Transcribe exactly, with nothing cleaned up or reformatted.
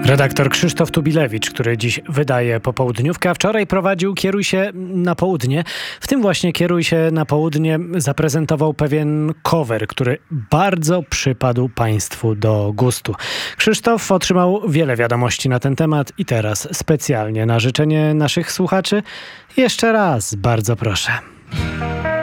Redaktor Krzysztof Tubilewicz, który dziś wydaje popołudniówkę, a wczoraj prowadził Kieruj się na południe. W tym właśnie Kieruj się na południe zaprezentował pewien cover, który bardzo przypadł Państwu do gustu. Krzysztof otrzymał wiele wiadomości na ten temat i teraz specjalnie na życzenie naszych słuchaczy jeszcze raz bardzo proszę.